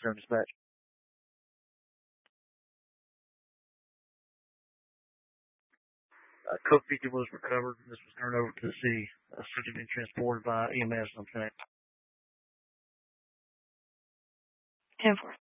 7 dispatch. Cook victim was recovered. This was turned over to the city, subject to be transported by EMS on 10-4.